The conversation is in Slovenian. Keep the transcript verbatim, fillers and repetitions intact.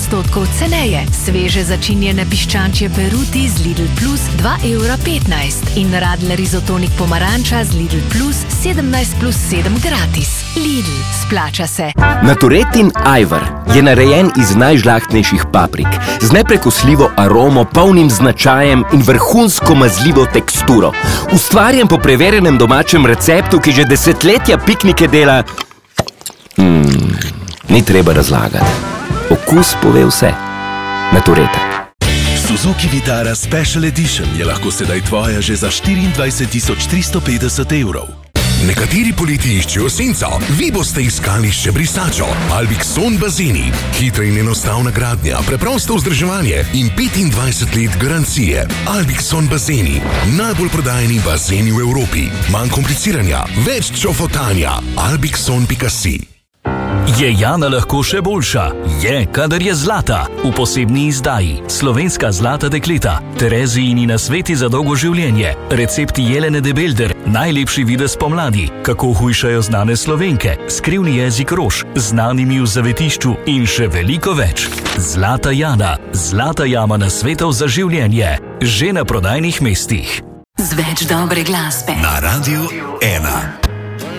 odstotkov ceneje. Sveže začinjene piščančje peruti z Lidl Plus dva evra petnajst in Radler izotonik pomaranča z Lidl Plus sedemnajst plus sedem gratis. Lidl, splača se. Naturetin ajvar je narejen iz najžlahtnejših paprik, z neprekosljivo aromo, polnim značajem in vrhunsko mazljivo teksturo. Ustvarjen po preverjenem domačem receptu, ki že desetletja piknike dela... Hmm, ni treba razlagati. Okus pove vse. Natureta. Suzuki Vitara Special Edition je lahko sedaj tvoja že za štiriindvajset tisoč tristo petdeset evrov. Nekateri poleti iščejo senco, vi boste iskali še brisačo. Albixon bazeni. Hitra in enostavna gradnja, preprosto vzdrževanje in petindvajset let garancije. Albixon bazeni. Najbolj prodajeni bazeni v Evropi. Manj kompliciranja, več čofotanja. albixon pika si. Je Jana lahko še boljša? Je, kadar je zlata. V posebni izdaji Slovenska zlata dekleta, Terezijini nasveti za dolgo življenje, recepti Jelene de Belder, najlepši videz pomladi, kako hujšajo znane Slovenke, skrivni jezik rož, znanimi v zavetišču in še veliko več. Zlata Jana, zlata jama nasvetov za življenje, že na prodajnih mestih. Z več dobre glasbe. Na Radiu ena.